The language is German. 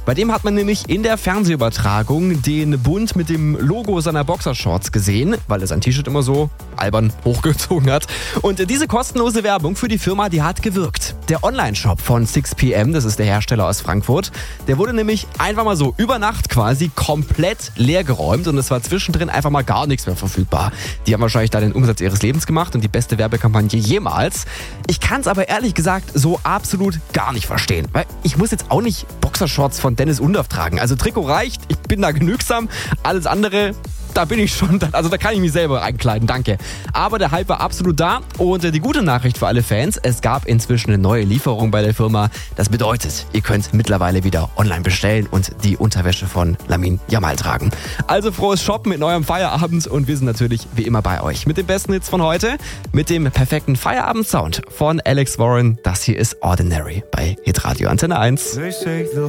Bei dem hat man nämlich in der Fernsehübertragung den Bund mit dem Logo seiner Boxershorts gesehen, weil er sein T-Shirt immer so albern hochgezogen hat. Und diese kostenlose Werbung für die Firma, die hat gewirkt. Der Online-Shop von 6PM, das ist der Hersteller aus Frankfurt, der wurde nämlich einfach mal so über Nacht quasi komplett leergeräumt und es war zwischendrin einfach mal gar nichts mehr verfügbar. Die haben wahrscheinlich da den Umsatz ihres Lebens gemacht und die beste Werbekampagne jemals. Ich kann es aber ehrlich gesagt so absolut gar nicht verstehen, weil ich muss jetzt auch nicht Boxershorts von Dennis Undorf tragen. Also Trikot reicht, ich bin da genügsam, alles andere, da bin ich schon, also da kann ich mich selber reinkleiden, danke. Aber der Hype war absolut da und die gute Nachricht für alle Fans, es gab inzwischen eine neue Lieferung bei der Firma. Das bedeutet, ihr könnt mittlerweile wieder online bestellen und die Unterwäsche von Lamine Yamal tragen. Also frohes Shoppen in eurem Feierabend und wir sind natürlich wie immer bei euch mit den besten Hits von heute, mit dem perfekten Feierabend-Sound von Alex Warren. Das hier ist Ordinary bei Hitradio Antenne 1.